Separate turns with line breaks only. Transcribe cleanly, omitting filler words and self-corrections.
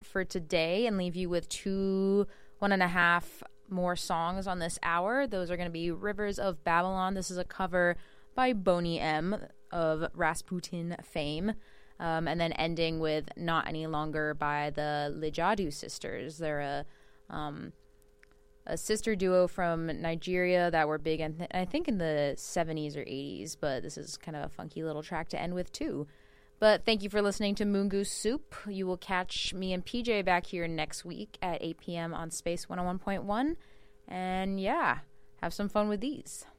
for today and leave you with 1.5 more songs on this hour. Those are going to be Rivers of Babylon. This is a cover by Boney M of Rasputin fame. And then ending with Not Any Longer by the Lijadu sisters. They're a sister duo from Nigeria that were big, I think, in the 70s or 80s. But this is kind of a funky little track to end with, too. But thank you for listening to Moon Goose Soup. You will catch me and PJ back here next week at 8 p.m. on Space 101.1. And yeah, have some fun with these.